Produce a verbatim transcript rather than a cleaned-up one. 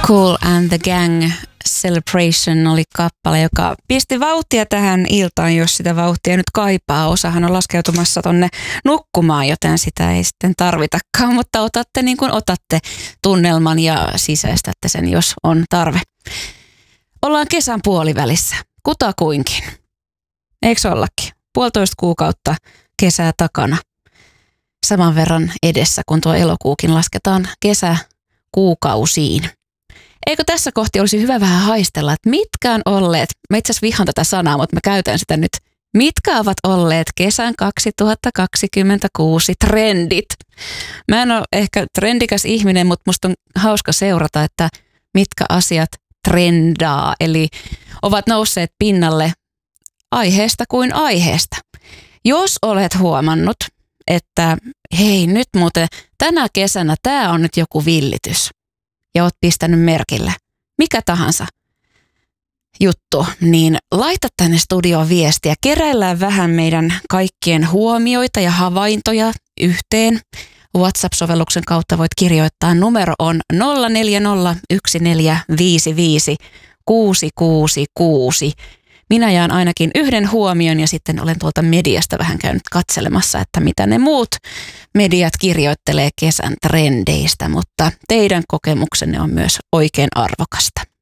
Kool and the Gang Celebration oli kappale, joka pisti vauhtia tähän iltaan, jos sitä vauhtia nyt kaipaa. Osahan on laskeutumassa tonne nukkumaan, joten sitä ei sitten tarvitakaan, mutta otatte niin kuin otatte tunnelman ja sisäistätte sen, jos on tarve. Ollaan kesän puolivälissä, kutakuinkin. Eikö ollakin? Puolitoista kuukautta kesää takana. Saman verran edessä, kun tuo elokuukin lasketaan kesäkuukausiin. Eikö tässä kohti olisi hyvä vähän haistella, että mitkä on olleet, mä itse asiassa vihaan tätä sanaa, mutta mä käytän sitä nyt, mitkä ovat olleet kesän kaksituhattakaksikymmentäkuusi trendit? Mä en ole ehkä trendikäs ihminen, mutta musta on hauska seurata, että mitkä asiat trendaa, eli ovat nousseet pinnalle aiheesta kuin aiheesta. Jos olet huomannut, että hei nyt muuten tänä kesänä tää on nyt joku villitys ja oot pistänyt merkille, mikä tahansa juttu, niin laita tänne studioon viestiä. Keräillään vähän meidän kaikkien huomioita ja havaintoja yhteen. WhatsApp-sovelluksen kautta voit kirjoittaa. Numero on nolla neljä nolla yksi neljä viisi viisi kuusi kuusi kuusi. Minä jaan ainakin yhden huomion ja sitten olen tuolta mediasta vähän käynyt katselemassa, että mitä ne muut mediat kirjoittelee kesän trendeistä, mutta teidän kokemuksenne on myös oikein arvokasta.